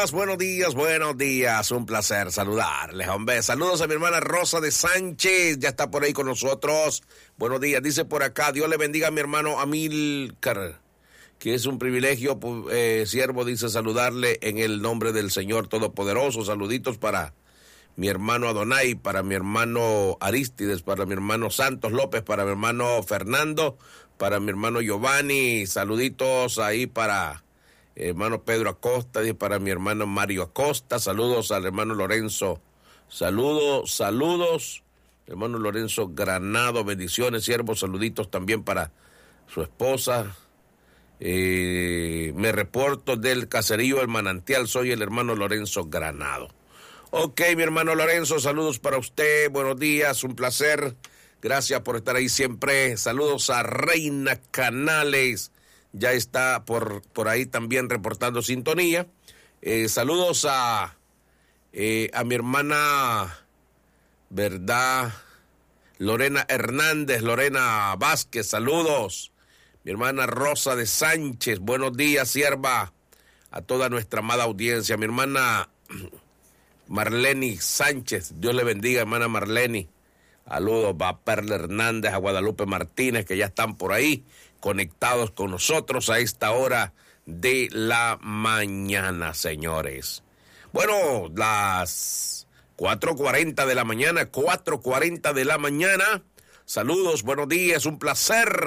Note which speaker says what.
Speaker 1: buenos días. Un placer saludarles, hombre. Saludos a mi hermana Rosa de Sánchez, ya está por ahí con nosotros. Buenos días, dice por acá, Dios le bendiga a mi hermano Amílcar, que es un privilegio, siervo, dice, saludarle en el nombre del Señor Todopoderoso. Saluditos para mi hermano Adonai, para mi hermano Aristides, para mi hermano Santos López, para mi hermano Fernando, para mi hermano Giovanni. Saluditos ahí para hermano Pedro Acosta y para mi hermano Mario Acosta. Saludos al hermano Lorenzo. Saludos, hermano Lorenzo Granado. Bendiciones, siervos. Saluditos también para su esposa. Me reporto del caserío El Manantial. Soy el hermano Lorenzo Granado. Ok, mi hermano Lorenzo, saludos para usted. Buenos días, un placer. Gracias por estar ahí siempre. Saludos a Reina Canales. Ya está por ahí también reportando sintonía. Saludos a mi hermana, ¿verdad? Lorena Hernández, Lorena Vázquez, saludos. Mi hermana Rosa de Sánchez, buenos días, sierva. A toda nuestra amada audiencia. Mi hermana Marleni Sánchez, Dios le bendiga, hermana Marleni. Saludos a Perla Hernández, a Guadalupe Martínez, que ya están por ahí conectados con nosotros a esta hora de la mañana, señores. Bueno, las 4:40 de la mañana, 4:40 de la mañana. Saludos, buenos días, un placer.